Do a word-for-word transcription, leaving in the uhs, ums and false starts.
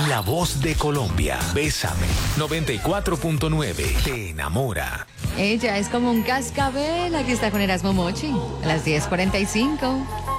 La voz de Colombia. Bésame. noventa y cuatro punto nueve. Te enamora. Ella es como un cascabel. Aquí está con Erasmo Mochi. A las diez cuarenta y cinco.